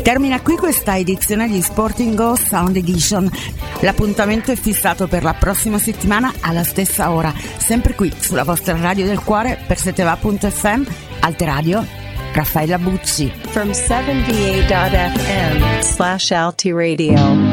Termina qui questa edizione di Sporting Go Sound Edition. L'appuntamento è fissato per la prossima settimana alla stessa ora, sempre qui sulla vostra radio del cuore per seteva.fm, Alte Radio, Raffaella Bucci. From 78.fm/Alti Radio.